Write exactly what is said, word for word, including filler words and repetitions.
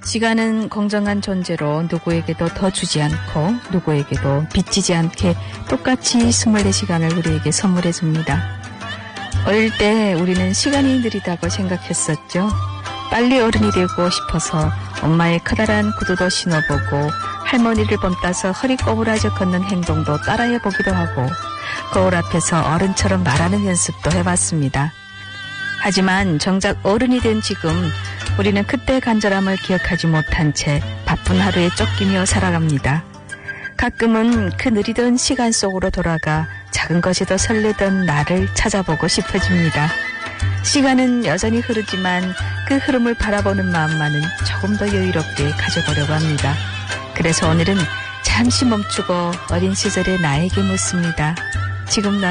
시간은 공정한 존재로 누구에게도 더 주지 않고 누구에게도 빚지지 않게 똑같이 이십사 시간을 우리에게 선물해 줍니다. 어릴 때 우리는 시간이 느리다고 생각했었죠. 빨리 어른이 되고 싶어서 엄마의 커다란 구두도 신어보고 할머니를 본따서 허리 꼬부라져 걷는 행동도 따라해보기도 하고 거울 앞에서 어른처럼 말하는 연습도 해봤습니다. 하지만 정작 어른이 된 지금 우리는 그때 간절함을 기억하지 못한 채 바쁜 하루에 쫓기며 살아갑니다. 가끔은 그 느리던 시간 속으로 돌아가 작은 것에도 설레던 나를 찾아보고 싶어집니다. 시간은 여전히 흐르지만 그 흐름을 바라보는 마음만은 조금 더 여유롭게 가져보려고 합니다. 그래서 오늘은 잠시 멈추고 어린 시절의 나에게 묻습니다. 지금 나